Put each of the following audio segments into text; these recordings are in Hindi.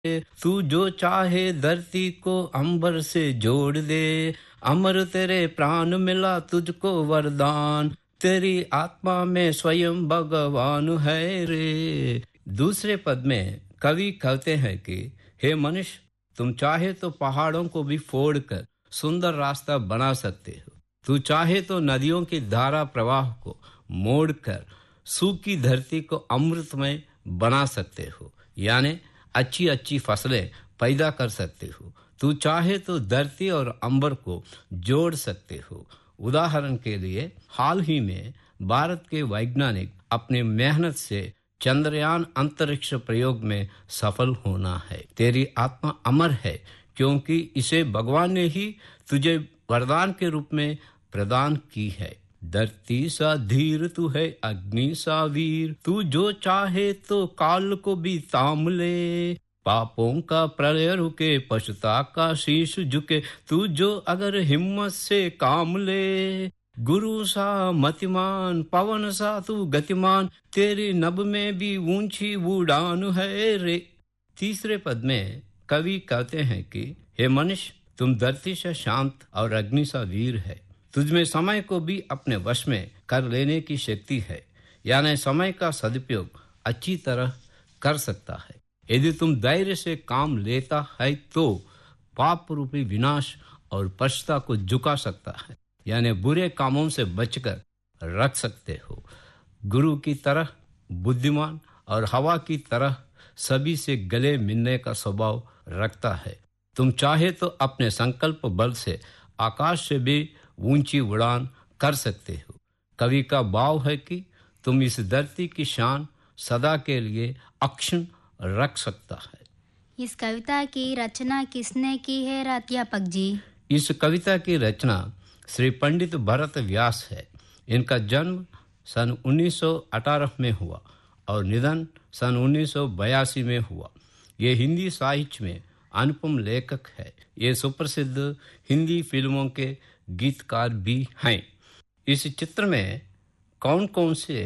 तू जो चाहे धरती को अंबर से जोड़ दे, अमर तेरे प्राण मिला तुझको वरदान, तेरी आत्मा में स्वयं भगवान है रे। दूसरे पद में कवि कहते हैं कि हे मनुष्य, तुम चाहे तो पहाड़ों को भी फोड़कर सुंदर रास्ता बना सकते हो, तू चाहे तो नदियों की धारा प्रवाह को मोड़कर सूखी धरती को अमृतमय बना सकते हो, यानी अच्छी अच्छी फसलें पैदा कर सकते हो। तू चाहे तो धरती और अंबर को जोड़ सकते हो। उदाहरण के लिए हाल ही में भारत के वैज्ञानिक अपनी मेहनत से चंद्रयान अंतरिक्ष प्रयोग में सफल होना है। तेरी आत्मा अमर है क्योंकि इसे भगवान ने ही तुझे वरदान के रूप में प्रदान की है। धरती सा धीर तू है, अग्नि सा वीर, तू जो चाहे तो काल को भी थाम ले, पापों का प्रलय रुके, पशुता का शीश झुके, तू जो अगर हिम्मत से काम ले, गुरु सा मतिमान, पवन सा तू गतिमान, तेरी नभ में भी ऊंची उड़ान है रे। तीसरे पद में कवि कहते हैं कि हे मनुष्य, तुम धरती से शांत और अग्नि सा वीर है, तुझमें समय को भी अपने वश में कर लेने की शक्ति है, यानी समय का सदुपयोग अच्छी तरह कर सकता है। यदि तुम धैर्य से काम लेता है तो पाप रूपी विनाश और पश्चाताप को झुका सकता है, यानी बुरे कामों से बचकर रख सकते हो। गुरु की तरह बुद्धिमान और हवा की तरह सभी से गले मिलने का स्वभाव रखता है। तुम चाहे तो अपने संकल्प बल से आकाश से भी ऊंची उड़ान कर सकते हो। कवि का भाव है कि तुम इस धरती की शान सदा के लिए अक्षुण्ण रख सकता है। इस कविता की रचना किसने की है अध्यापक जी? इस कविता की रचना श्री पंडित भरत व्यास है। इनका जन्म सन 1918 में हुआ और निधन सन 1982 में हुआ। ये हिंदी साहित्य में अनुपम लेखक है। ये सुप्रसिद्ध हिंदी फिल्मों के गीतकार भी हैं। इस चित्र में कौन कौन से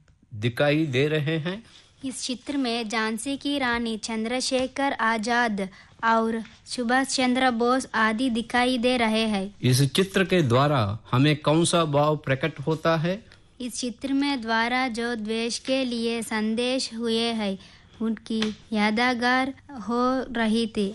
दिखाई दे रहे हैं? इस चित्र में झांसी की रानी, चंद्रशेखर आजाद और सुभाष चंद्र बोस आदि दिखाई दे रहे हैं। इस चित्र के द्वारा हमें कौन सा भाव प्रकट होता है? इस चित्र में द्वारा जो द्वेष के लिए संदेश हुए हैं उनकी यादगार हो रही थी।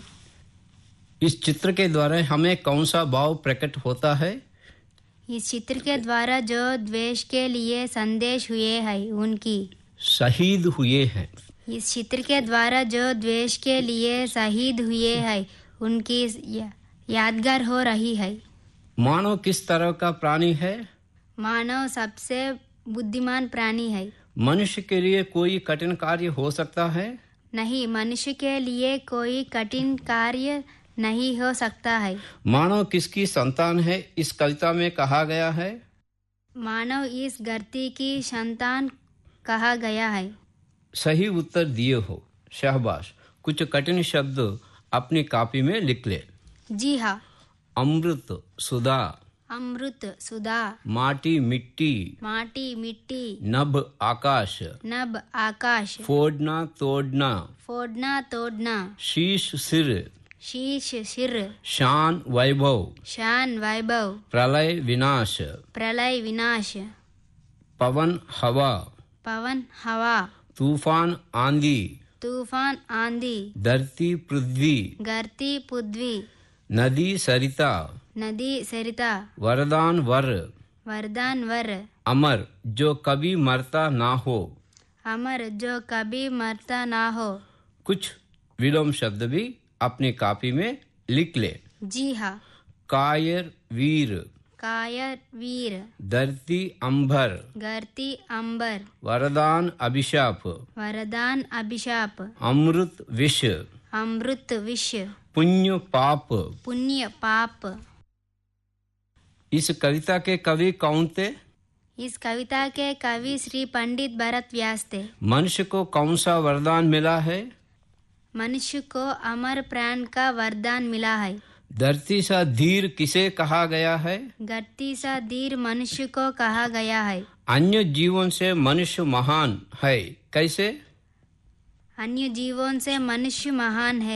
इस चित्र के द्वारा हमें कौन सा भाव प्रकट होता है? इस चित्र के द्वारा जो द्वेष के लिए संदेश हुए हैं उनकी शहीद हुए हैं। इस चित्र के द्वारा जो द्वेष के लिए शहीद हुए हैं उनकी यादगार हो रही है। मानव किस तरह का प्राणी है? मानव सबसे बुद्धिमान प्राणी है। मनुष्य के लिए कोई कठिन कार्य हो सकता है? नहीं, मनुष्य के लिए कोई कठिन कार्य नहीं हो सकता है। मानव किसकी संतान है इस कविता में कहा गया है? मानव इस धरती की संतान कहा गया है। सही उत्तर दिए हो, शाबाश। कुछ कठिन शब्द अपनी कॉपी में लिख ले। जी हाँ। अमृत सुधा, अमृत सुधा, माटी मिट्टी, माटी मिट्टी, नभ आकाश, नभ आकाश, फोड़ना तोड़ना, फोड़ना तोड़ना, शीश सिर, शीश सिर, शान वैभव, शान वैभव, प्रलय विनाश, प्रलय विनाश, पवन हवा, पवन हवा, तूफान आंधी, तूफान आंधी, धरती पृथ्वी, धरती पृथ्वी, नदी सरिता, नदी सरिता, वरदान वर, वरदान वर, अमर जो कभी मरता ना हो, अमर जो कभी मरता ना हो। कुछ विलोम शब्द भी अपनी कॉपी में लिख ले। जी हाँ। कायर वीर, कायर वीर, धरती अंबर, धरती अंबर, वरदान अभिशाप, वरदान अभिशाप, अमृत विष, अमृत विष, पुण्य पाप, पुण्य पाप। इस कविता के कवि कौन थे? इस कविता के कवि श्री पंडित भरत व्यास थे। मनुष्य को कौन सा वरदान मिला है? मनुष्य को अमर प्राण का वरदान मिला है। धरती सा धीर किसे कहा गया है? धरती सा धीर मनुष्य को कहा गया है। अन्य जीवन से मनुष्य महान है, कैसे? अन्य जीवों से मनुष्य महान है